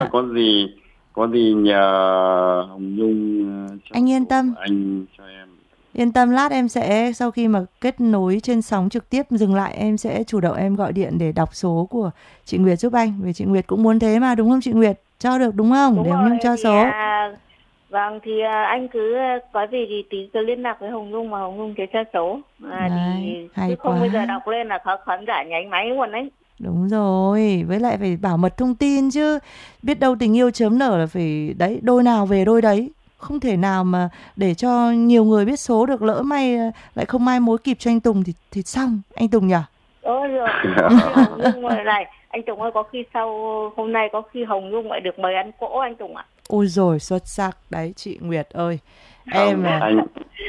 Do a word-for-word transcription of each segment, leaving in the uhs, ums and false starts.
Có gì có gì nhờ Hồng Nhung ờ, cho Anh yên số của tâm, anh cho em. yên tâm lát em sẽ sau khi mà kết nối trên sóng trực tiếp dừng lại em sẽ chủ động em gọi điện để đọc số của chị Nguyệt giúp anh. Vì chị Nguyệt cũng muốn thế mà đúng không chị Nguyệt? Cho được đúng không? Đúng Để Hồng rồi Nhung cho thì số. à, vâng thì à, anh cứ à, có gì thì tí cứ liên lạc với Hồng Nhung mà Hồng Nhung cho cho số à, thì Đấy, chứ hay không bây giờ quá. đọc lên là khó khấn cả nháy máy luôn đấy. Đúng rồi, với lại phải bảo mật thông tin chứ. Biết đâu tình yêu chớm nở là phải đấy, đôi nào về đôi đấy. Không thể nào mà để cho nhiều người biết số được, lỡ may lại không mai mối kịp cho anh Tùng thì thì xong, anh Tùng nhỉ? Ôi rồi có khi Hồng Nhung này anh Tùng ơi, có khi sau hôm nay có khi Hồng Nhung lại được mời ăn cỗ anh Tùng ạ. Ôi rồi xuất sắc đấy chị Nguyệt ơi. Em Không là anh.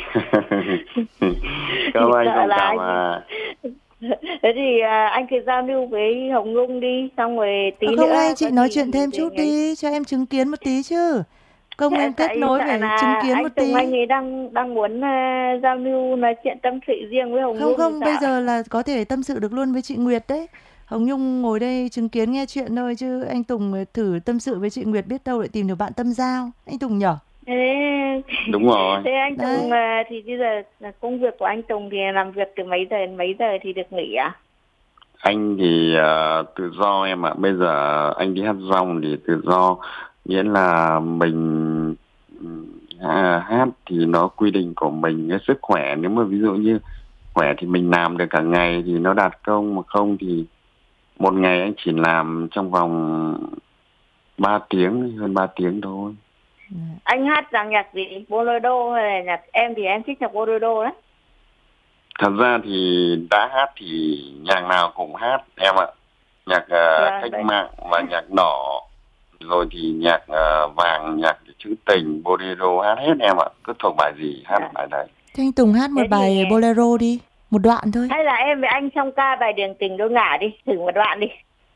Chỉ Không, anh sợ thông là cảm anh mà. thế thì à, anh cứ giao lưu với Hồng Nhung đi, xong rồi à, tí không nữa hay có chị nói gì chuyện thêm thì chút ấy. đi cho em chứng kiến một tí chứ. Công Tại em kết tại nối tại phải là chứng kiến một anh Tùng anh tí. ấy đang đang muốn à, giao lưu nói chuyện tâm sự riêng với Hồng Không Nhung thì không, bây sao? giờ là có thể tâm sự được luôn với chị Nguyệt đấy. Hồng Nhung ngồi đây chứng kiến nghe chuyện thôi chứ anh Tùng thử tâm sự với chị Nguyệt biết đâu lại tìm được bạn tâm giao. Anh Tùng nhở? Thế Đúng rồi. thế anh Tùng Đấy. à, thì bây giờ là công việc của anh Tùng thì làm việc từ mấy giờ đến mấy giờ thì được nghỉ à? Anh thì ờ, tự do em ạ. Bây giờ anh đi hát rong thì tự do, nghĩa là mình à, hát thì nó quy định của mình, cái sức khỏe, nếu mà ví dụ như khỏe thì mình làm được cả ngày thì nó đạt công, mà không thì một ngày anh chỉ làm trong vòng ba tiếng, hơn ba tiếng thôi. Anh hát dòng nhạc gì, bolero hay là nhạc, em thì em thích nhạc bolero đấy. Thật ra thì đã hát thì nhạc nào cũng hát em ạ. Nhạc ờ, Vâng cách đấy. mạng và nhạc đỏ, rồi thì nhạc ờ, vàng, nhạc trữ tình, bolero hát hết em ạ. Cứ thuộc bài gì hát À, bài đấy. Thế anh Tùng hát một thế thì bài bolero đi. Một đoạn thôi. hay là em với anh trong ca bài Đường tình đôi ngả đi, thử một đoạn đi.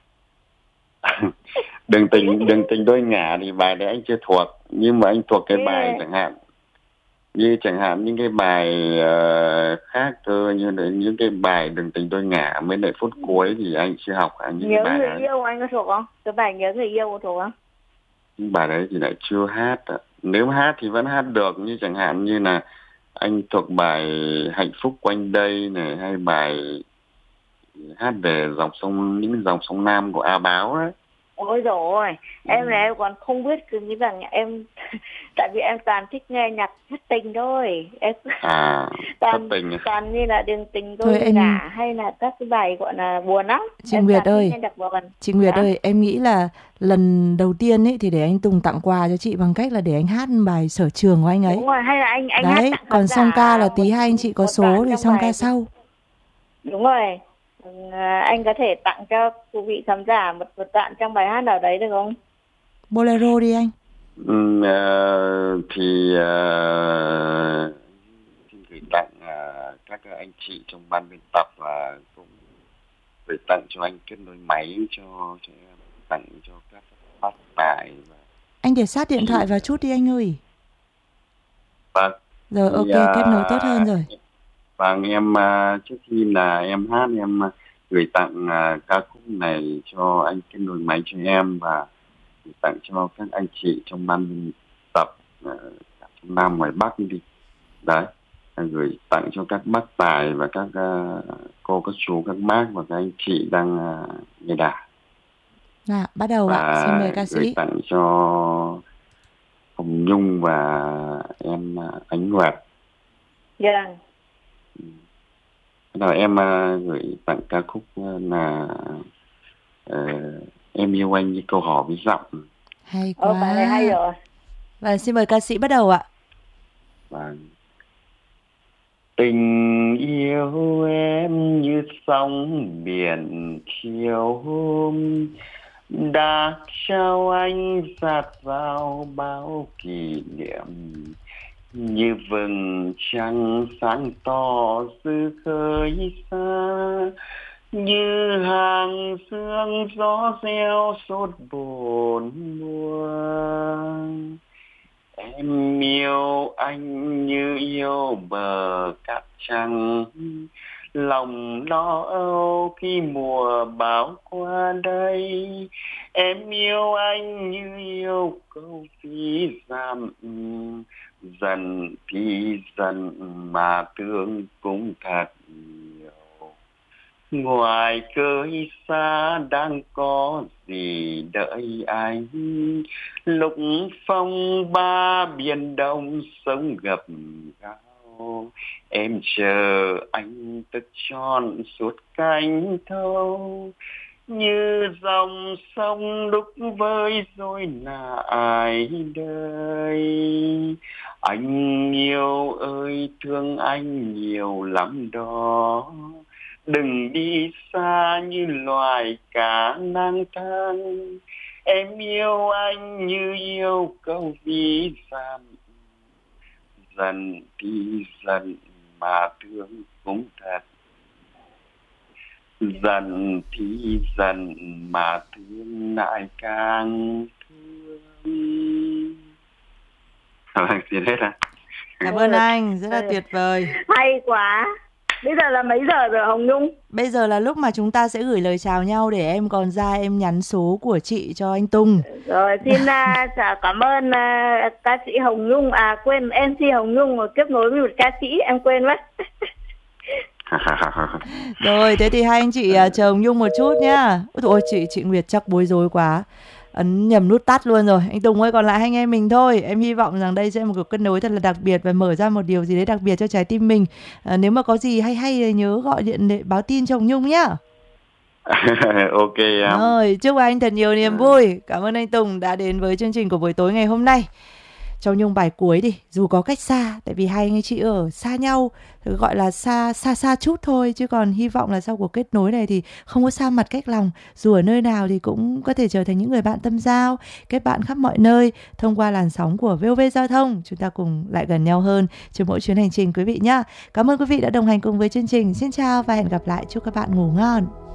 Đường tình đường tình đôi ngả thì bài đấy anh chưa thuộc, nhưng mà anh thuộc cái bài Thế chẳng hạn như chẳng hạn những cái bài ờ, khác cơ, như là những cái bài đường tình đôi ngả mấy lại phút cuối thì anh chưa học à, những cái nhớ bài người đấy. yêu anh có thuộc không? Cái bài nhớ người yêu có thuộc không? Những bài đấy thì lại chưa hát ạ. Nếu hát thì vẫn hát được, như chẳng hạn như là anh thuộc bài hạnh phúc quanh đây này, hay bài hát về dòng sông, những dòng sông Nam của A Báo đấy. Ôi dồi ôi, Ừ. em này em còn không biết cứ nghĩ rằng em tại vì em toàn thích nghe nhạc thất tình thôi. Em À, thất toàn tình. toàn như là Đường tình Thôi đôi em, ngả hay là các cái bài gọi là buồn lắm. chị Em Nguyệt toàn thích ơi, nghe nhạc buồn. chị Nguyệt Đó. ơi, em nghĩ là lần đầu tiên ấy thì để anh Tùng tặng quà cho chị bằng cách là để anh hát bài sở trường của anh ấy. Đúng rồi, hay là anh anh hát Đấy, tặng khán còn song giả ca là một tí hai anh chị có một đoạn số thì trong song ca bài. sau. Đúng rồi. Ừ, à, anh có thể tặng cho quý vị khán giả một, một đoạn trong bài hát nào đấy được không? Bolero đi anh. Ừ, ờ, thì ờ, xin gửi tặng ờ, các anh chị trong ban biên tập, và cũng gửi tặng cho anh kết nối máy cho cho em, tặng cho các phát bài và Anh để sát điện chị. thoại vào chút đi anh ơi. Vâng, Rồi thì ok, à, kết nối tốt hơn rồi. vâng em, à, trước khi là em hát, em à, gửi tặng à, ca khúc này cho anh kết nối máy cho em, và gửi tặng cho các anh chị trong ban biên tập, à, trong Nam ngoài Bắc đi đấy. À, gửi tặng cho các bác tài và các à, cô, các chú, các bác và các anh chị đang à, nghe đài, Nào, bắt đầu ạ. Xin mời và ca gửi sĩ. tặng cho Hồng Nhung và em à, Ánh Nguyệt. Dạ. Rồi em à, gửi tặng ca khúc à, là ờ, em yêu anh như câu hò với giọng. Hay Ờ, bài này hay quá. rồi. Và xin mời ca sĩ bắt đầu ạ. Và tình yêu em như sóng biển chiều hôm, đã trao anh dạt vào bao kỷ niệm, như vầng trăng sáng tỏ dư khơi xa, như hàng sương gió reo suốt bốn mùa. Em yêu anh như yêu bờ cát trắng, lòng lo âu khi mùa bão qua đây. Em yêu anh như yêu câu ví dặm, dần thì dần mà thương cũng thật nhiều. Ngoài cơi xa đang có gì đợi anh, lúc phong ba biển đông sông ngập ngao. Em chờ anh tức tròn suốt cánh thâu, như dòng sông lúc vơi rồi lại đời. Anh yêu ơi thương anh nhiều lắm đó, đừng đi xa như loài cá lang thang. Em yêu anh như yêu câu ví dặm, dần thì dần mà thương cũng thật, dần thì dần mà thương lại càng thương. Vâng, xin hết ạ. Cảm ơn anh, rất là tuyệt vời. Hay quá. Bây giờ là mấy giờ rồi Hồng Nhung? Bây giờ là lúc mà chúng ta sẽ gửi lời chào nhau, để em còn ra em nhắn số của chị cho anh Tùng. Rồi, xin uh, cảm ơn uh, ca sĩ Hồng Nhung. À quên, em xê Hồng Nhung mà kết nối với một ca sĩ, em quên mất. Rồi, thế thì hai anh chị uh, chờ Hồng Nhung một chút nhá. Ôi chị chị Nguyệt chắc bối rối quá, ấn nhầm nút tắt luôn rồi. Anh Tùng ơi, còn lại hai anh em mình thôi. Em hy vọng rằng đây sẽ là một cuộc kết nối thật là đặc biệt và mở ra một điều gì đấy đặc biệt cho trái tim mình. À, nếu mà có gì hay hay thì nhớ gọi điện để báo tin cho Hồng Nhung nhá. Ok em. Rồi, chúc anh thật nhiều niềm vui. Cảm ơn anh Tùng đã đến với chương trình của buổi tối ngày hôm nay. Cho Nhung bài cuối đi, dù có cách xa, tại vì hai anh chị ở xa nhau, gọi là xa xa xa chút thôi, chứ còn hy vọng là sau cuộc kết nối này thì không có xa mặt cách lòng. Dù ở nơi nào thì cũng có thể trở thành những người bạn tâm giao, kết bạn khắp mọi nơi thông qua làn sóng của vê o vê Giao thông. Chúng ta cùng lại gần nhau hơn trên mỗi chuyến hành trình quý vị nhé. Cảm ơn quý vị đã đồng hành cùng với chương trình. Xin chào và hẹn gặp lại. Chúc các bạn ngủ ngon.